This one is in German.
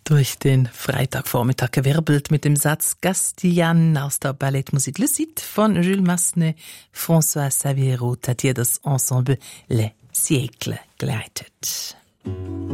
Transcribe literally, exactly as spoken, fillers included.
Durch den Freitagvormittag gewirbelt mit dem Satz Gastillane aus der Ballettmusik Le Cid von Jules Massenet. François Saviero hat hier das Ensemble Les Siècles geleitet.